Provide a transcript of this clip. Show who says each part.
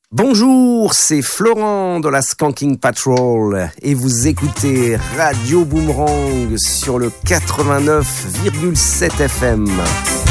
Speaker 1: Bonjour, c'est Florent de la Skanking Patrol et vous écoutez Radio Boomerang sur le 89,7 FM.